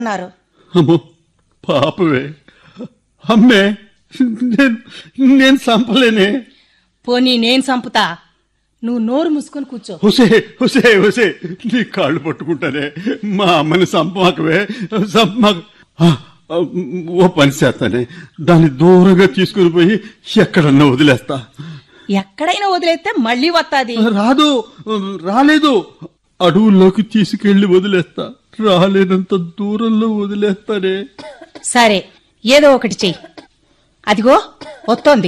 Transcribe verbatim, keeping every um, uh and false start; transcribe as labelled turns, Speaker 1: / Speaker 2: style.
Speaker 1: అన్నారు.
Speaker 2: అమ్మో పాపవే, అమ్మే, నేను నేను చంపలేనే.
Speaker 1: పోనీ నేను చంపుతా, నువ్వు నోరు మూసుకొని కూర్చో.
Speaker 2: హుసే హుసే హుసే నీ కాళ్ళు పట్టుకుంటానే, మా అమ్మని చంపమాకవే, చంపమాక. ఆ, ఆ, ఓ పని చేస్తానే, దాన్ని దూరంగా తీసుకుని పోయి ఎక్కడన్నా వదిలేస్తా.
Speaker 1: ఎక్కడైనా వదిలేస్తే మళ్ళీ వస్తాది.
Speaker 2: రాదు, రాలేదు, అడవుల్లోకి తీసుకెళ్లి వదిలేస్తా, రాలేనంత దూరంలో వదిలేస్తానే.
Speaker 1: సరే, ఏదో ఒకటి చెయ్యి. అదిగో వస్తోంది.